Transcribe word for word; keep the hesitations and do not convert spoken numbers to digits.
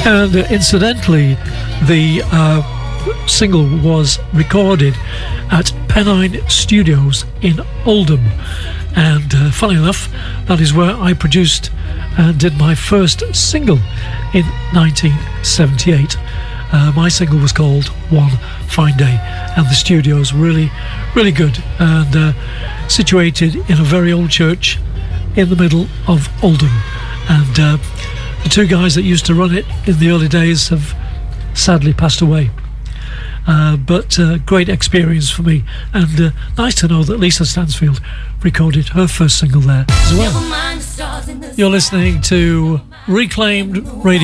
And uh, incidentally, the uh, single was recorded at Pennine Studios in Oldham. And uh, funny enough, that is where I produced and did my first single in nineteen seventy-eight. Uh, my single was called One Fine Day, and the studio's really, really good, and uh, situated in a very old church in the middle of Oldham. And uh, the two guys that used to run it in the early days have sadly passed away. Uh, but uh, great experience for me, and uh, nice to know that Lisa Stansfield recorded her first single there as well. You're listening to Reclaimed Radio.